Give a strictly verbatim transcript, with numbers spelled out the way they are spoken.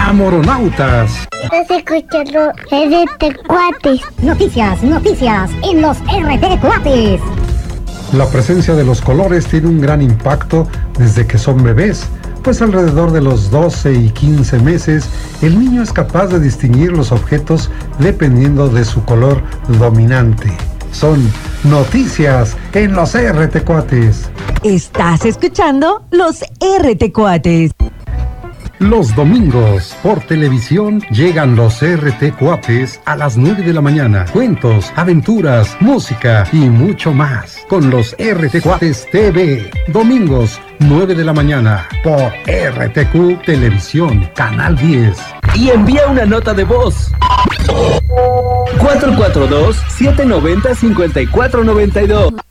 Amoronautas. Estás escuchando R T Cuates. Noticias, noticias en los R T Cuates. La presencia de los colores tiene un gran impacto desde que son bebés, pues alrededor de los doce y quince meses, el niño es capaz de distinguir los objetos dependiendo de su color dominante. Son noticias en los R T Cuates. Estás escuchando los R T Cuates. Los domingos, por televisión, llegan los R T Cuates a las nueve de la mañana. Cuentos, aventuras, música y mucho más. Con los R T Cuates T V. Domingos, nueve de la mañana, por R T Q Televisión, Canal diez. Y envía una nota de voz. cuatro cuatro dos, siete nueve cero, cinco cuatro nueve dos.